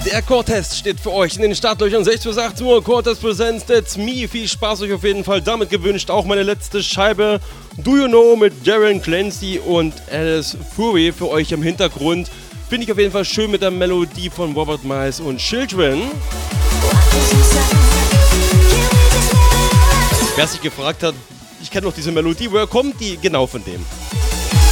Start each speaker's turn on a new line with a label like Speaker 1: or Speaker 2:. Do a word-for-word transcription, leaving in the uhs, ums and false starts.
Speaker 1: Der Chortest steht für euch in den Startlöchern. sechzehn bis achtzehn Uhr. Chortest presents That's Me. Viel Spaß euch auf jeden Fall damit gewünscht. Auch meine letzte Scheibe Do You Know mit Darren Clancy und Alice Fury für euch im Hintergrund. Finde ich auf jeden Fall schön mit der Melodie von Robert Miles und Children. Wer sich gefragt hat, ich kenne noch diese Melodie, woher kommt die? Genau von dem.